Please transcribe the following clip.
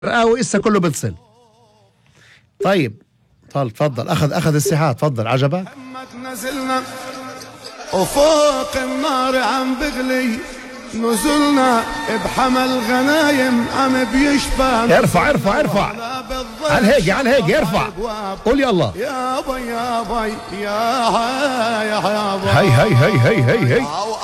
رقاوي إسا كله بتصل. طيب تفضل. أخذ الساحات. تفضل. عجبك؟ نزلنا وفوق النار عم بغلي، نزلنا بحمل غنايم عم بيشبه. ارفع على الهيجة ارفع. قول يلا. يا باي يا باي يا هي